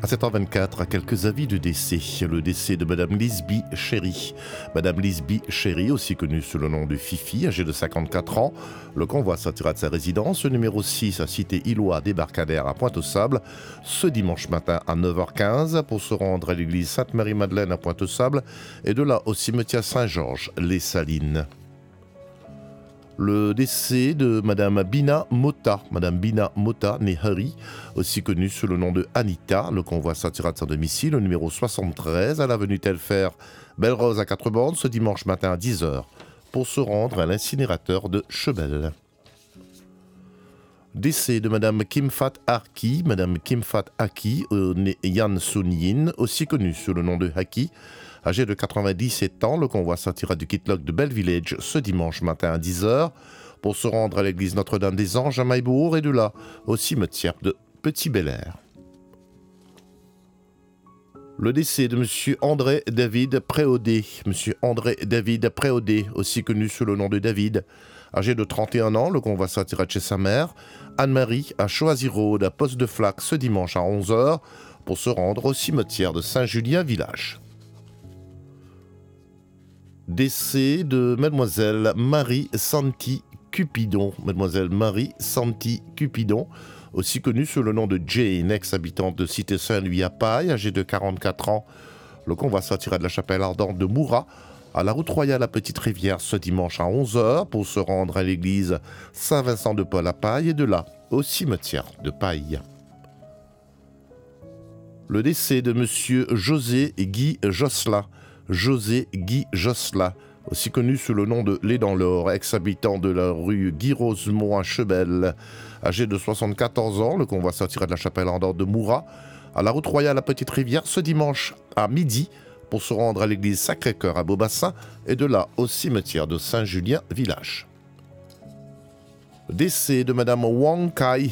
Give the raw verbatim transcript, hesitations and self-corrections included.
sept heures vingt-quatre, quelques avis de décès. Le décès de Madame Lisby Chéry. Madame Lisby Chéry, aussi connue sous le nom de Fifi, âgée de cinquante-quatre ans. Le convoi sortira de sa résidence, numéro six, à Cité Illois, débarcadère à Pointe-aux-Sables, ce dimanche matin à neuf heures quinze pour se rendre à l'église Sainte-Marie-Madeleine à Pointe-aux-Sables et de là au cimetière Saint-Georges, les Salines. Le décès de Madame Bina Mota, Madame Bina Mota, née Harry, aussi connue sous le nom de Anita. Le convoi sortira de son domicile, au numéro soixante-treize, à l'avenue Telfer, Belle-Rose à Quatre-Bornes, ce dimanche matin à dix heures, pour se rendre à l'incinérateur de Chebel. Décès de Madame Kimfat Arki, Madame Kimfat Aki, euh, née Yan Sun Yin, aussi connue sous le nom de Haki. Âgée de quatre-vingt-dix-sept ans, le convoi sortira du Kitlock de Belle Village ce dimanche matin à dix heures pour se rendre à l'église Notre-Dame-des-Anges à Maillebourg et de là au cimetière de Petit-Bel-Air. Le décès de Monsieur André David Préaudet. Monsieur André David Préaudet, aussi connu sous le nom de David. Âgé de trente et un ans, le convoi sortira de chez sa mère, Anne-Marie, à Choisy-Road, à Poste de Flac, ce dimanche à onze heures pour se rendre au cimetière de Saint-Julien-Village. Décès de Mademoiselle Marie Santi Cupidon. Mademoiselle Marie Santi Cupidon, aussi connue sous le nom de Jane, ex-habitante de Cité Saint-Louis à Paille, âgée de quarante-quatre ans. Le convoi sortira de la chapelle ardente de Moura à la route royale à Petite-Rivière ce dimanche à onze heures pour se rendre à l'église Saint-Vincent-de-Paul à Paille et de là au cimetière de Paille. Le décès de Monsieur José Guy Josselin. José Guy Josselin, aussi connu sous le nom de Lé dans l'Or, ex-habitant de la rue Guy Rosemont à Chebel. Âgé de soixante-quatorze ans, le convoi sortira de la chapelle ardente de Moura à la route royale à Petite-Rivière ce dimanche à midi pour se rendre à l'église Sacré-Cœur à Beaubassin et de là au cimetière de Saint-Julien-Village. Décès de Madame Wang Kai